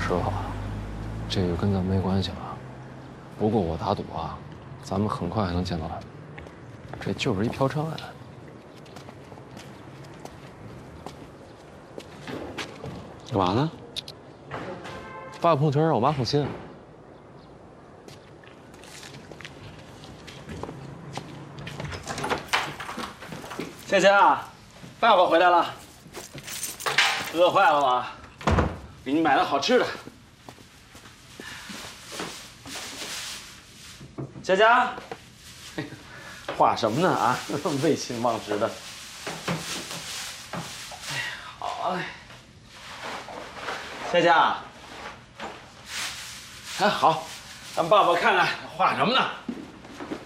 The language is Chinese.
师傅，这个跟咱没关系了。不过我打赌啊，咱们很快还能见到他。这就是一嫖娼案。 干嘛呢？ 发个朋友圈让我妈放心。 佳佳，爸爸回来了，饿坏了吗？给你买了好吃的。佳佳，画什么呢啊？废寝忘食的。哎，好嘞。佳佳，哎好，让爸爸看看画什么呢？